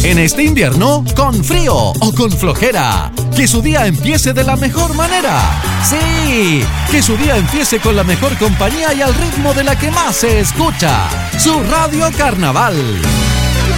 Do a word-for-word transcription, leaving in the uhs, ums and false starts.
En este invierno, con frío o con flojera, que su día empiece de la mejor manera. Sí, que su día empiece con la mejor compañía y al ritmo de la que más se escucha, su Radio Carnaval.